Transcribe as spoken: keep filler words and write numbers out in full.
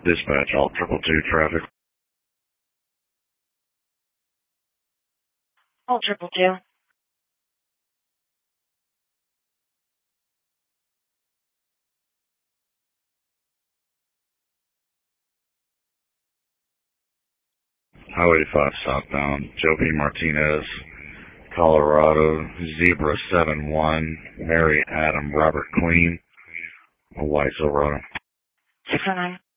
Dispatch, all triple two traffic. All triple two. Highway eighty-five southbound, Joe P. Martinez, Colorado, Zebra seven one, Mary Adam Robert Queen, White Silverado. six oh nine.